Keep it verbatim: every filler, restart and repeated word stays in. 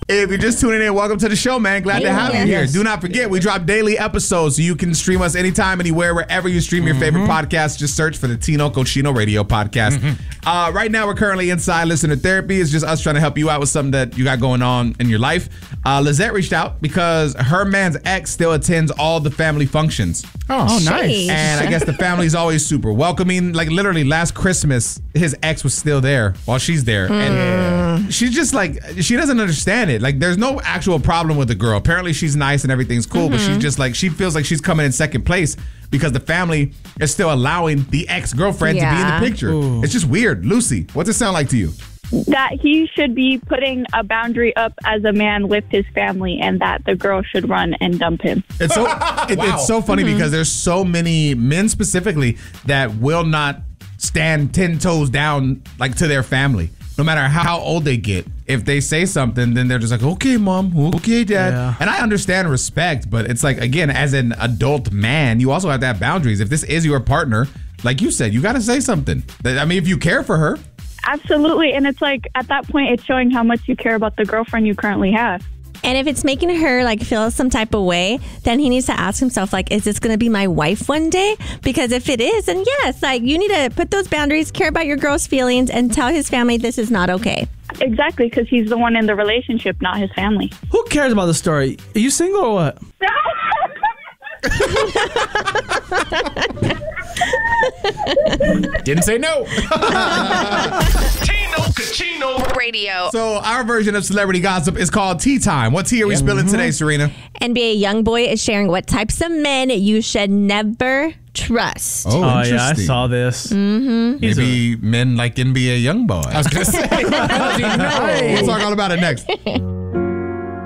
If you're just tuning in, welcome to the show, man. Glad to have you here. Do not forget, we drop daily episodes, so you can stream us anytime, anywhere, wherever you stream your mm-hmm. favorite podcast. Just search for the Tino Cochino Radio Podcast. Mm-hmm. Uh, right now, we're currently inside listener therapy. It's just us trying to help you out with something that you got going on in your life. Uh, Lizette reached out because her man's ex still attends all the family functions. Oh, oh nice. And I guess the family's always super welcoming. Like, literally, last Christmas, his ex was still there while she's there. Mm. And she's just like, she doesn't understand it. Like, there's no actual problem with the girl. Apparently, she's nice and everything's cool, mm-hmm. but she's just like, she feels like she's coming in second place because the family is still allowing the ex-girlfriend yeah. to be in the picture. Ooh. It's just weird. Lucy, what's it sound like to you? That he should be putting a boundary up as a man with his family, and that the girl should run and dump him. It's so it, wow. it's so funny mm-hmm. because there's so many men specifically that will not stand ten toes down like to their family, no matter how old they get. If they say something, then they're just like, okay, mom, okay, dad. Yeah. And I understand respect, but it's like, again, as an adult man, you also have to have boundaries. If this is your partner, like you said, you got to say something. I mean, if you care for her. Absolutely. And it's like, at that point, it's showing how much you care about the girlfriend you currently have. And if it's making her like feel some type of way, then he needs to ask himself, like, is this going to be my wife one day? Because if it is, then yes, like you need to put those boundaries, care about your girl's feelings, and tell his family this is not okay. Exactly, because he's the one in the relationship, not his family. Who cares about the story? Are you single or what? Didn't say no. Tino Cochino Radio. So our version of celebrity gossip is called Tea Time. What tea are we mm-hmm. spilling today, Serena? N B A YoungBoy is sharing what types of men you should never trust. Oh, oh interesting. Yeah, I saw this. Mm-hmm. Maybe a- men like N B A YoungBoy. I was going to say. We'll talk all about it next.